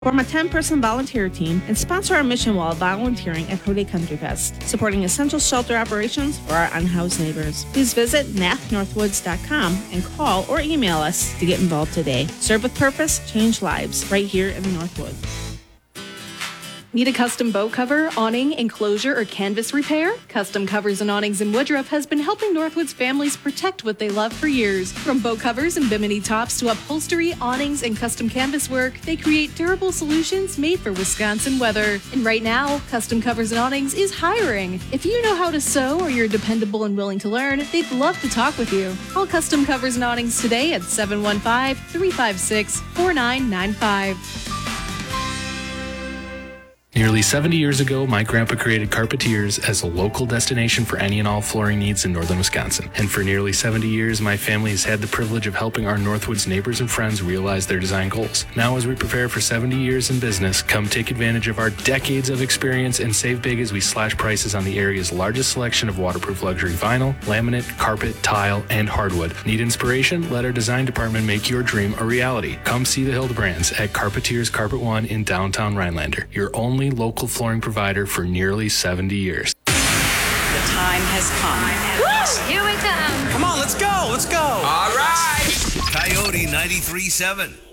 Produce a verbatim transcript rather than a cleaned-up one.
Form a ten-person volunteer team and sponsor our mission while volunteering at Holiday Country Fest, supporting essential shelter operations for our unhoused neighbors. Please visit N A F northwoods dot com and call or email us to get involved today. Serve with purpose, change lives, right here in the Northwoods. Need a custom boat cover, awning, enclosure, or canvas repair? Custom Covers and Awnings in Woodruff has been helping Northwoods families protect what they love for years. From boat covers and bimini tops to upholstery, awnings, and custom canvas work, they create durable solutions made for Wisconsin weather. And right now, Custom Covers and Awnings is hiring. If you know how to sew or you're dependable and willing to learn, they'd love to talk with you. Call Custom Covers and Awnings today at seven one five, three five six, four nine nine five. Nearly seventy years ago, my grandpa created Carpetiers as a local destination for any and all flooring needs in northern Wisconsin. And for nearly seventy years, my family has had the privilege of helping our Northwoods neighbors and friends realize their design goals. Now, as we prepare for seventy years in business, come take advantage of our decades of experience and save big as we slash prices on the area's largest selection of waterproof luxury vinyl, laminate, carpet, tile, and hardwood. Need inspiration? Let our design department make your dream a reality. Come see the Hildebrands at Carpetiers Carpet One in downtown Rhinelander. Your only local flooring provider for nearly seventy years. The time has come. Woo! Here we come. Come on, let's go, let's go. All right. Coyote ninety-three point seven.